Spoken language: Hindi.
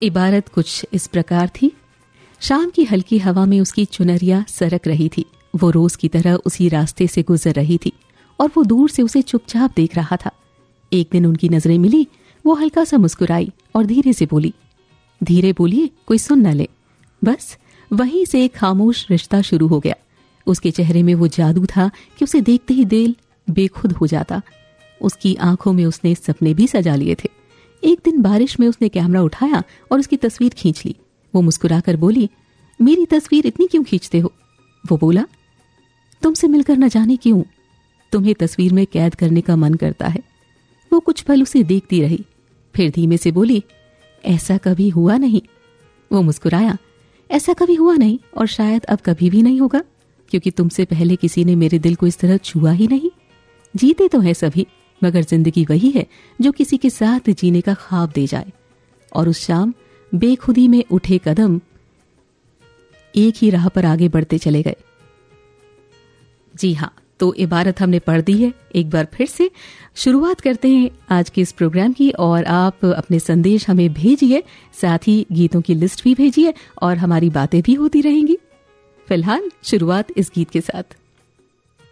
इबारत कुछ इस प्रकार थी। शाम की हल्की हवा में उसकी चुनरिया सरक रही थी। वो रोज की तरह उसी रास्ते से गुजर रही थी और वो दूर से उसे चुपचाप देख रहा था। एक दिन उनकी नजरें मिली। वो हल्का सा मुस्कुराई और धीरे से बोली, धीरे बोलिए, कोई सुन न ले। बस वहीं से एक खामोश रिश्ता शुरू हो गया। उसके चेहरे में वो जादू था कि उसे देखते ही दिल बेखुद हो जाता। उसकी आंखों में उसने सपने भी सजा लिए थे। एक दिन बारिश में उसने कैमरा उठाया और उसकी तस्वीर खींच ली। वो मुस्कुराकर बोली, मेरी तस्वीर इतनी क्यों खींचते हो? वो बोला, तुमसे मिलकर न जाने क्यों तुम्हें तस्वीर में कैद करने का मन करता है। वो कुछ पल उसे देखती रही, फिर धीमे से बोली, ऐसा कभी हुआ नहीं। वो मुस्कुराया, ऐसा कभी हुआ नहीं और शायद अब कभी भी नहीं होगा, क्योंकि तुमसे पहले किसी ने मेरे दिल को इस तरह छुआ ही नहीं। जीते तो है सभी, मगर जिंदगी वही है जो किसी के साथ जीने का ख्वाब दे जाए। और उस शाम बेखुदी में उठे कदम एक ही राह पर आगे बढ़ते चले गए। जी हाँ, तो इबारत हमने पढ़ दी है। एक बार फिर से शुरुआत करते हैं आज के इस प्रोग्राम की, और आप अपने संदेश हमें भेजिए, साथ ही गीतों की लिस्ट भी भेजिए और हमारी बातें भी होती रहेंगी। फिलहाल शुरुआत इस गीत के साथ।